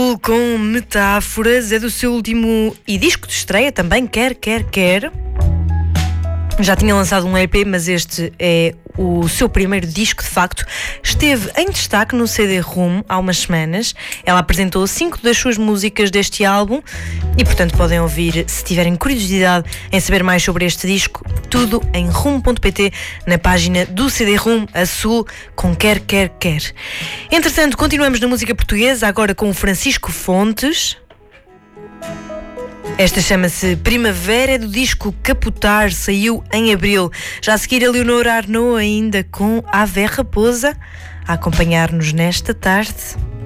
Azul com Metáforas, é do seu último e disco de estreia também, Quer. Já tinha lançado um EP, mas este é o seu primeiro disco, de facto. Esteve em destaque no CD-ROM há umas semanas. Ela apresentou 5 das suas músicas deste álbum e, portanto, podem ouvir, se tiverem curiosidade em saber mais sobre este disco, tudo em rum.pt, na página do CD-ROM Azul com Quer. Entretanto, continuamos na música portuguesa, agora com o Francisco Fontes. Esta chama-se Primavera, é do disco Capotar, saiu em abril. Já a seguir, a Leonor Arnaud ainda com Ave Raposa, a acompanhar-nos nesta tarde.